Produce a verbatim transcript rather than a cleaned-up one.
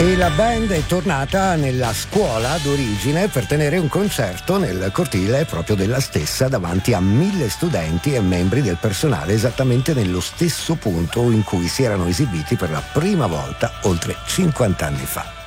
E la band è tornata nella scuola d'origine per tenere un concerto nel cortile proprio della stessa davanti a mille studenti e membri del personale, esattamente nello stesso punto in cui si erano esibiti per la prima volta oltre cinquanta anni fa.